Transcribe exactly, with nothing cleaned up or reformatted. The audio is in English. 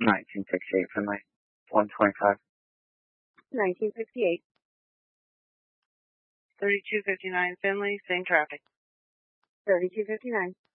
nineteen sixty-eight Finley. one twenty-five. nineteen fifty-eight. thirty-two fifty-nine Finley, same traffic. thirty-two fifty-nine.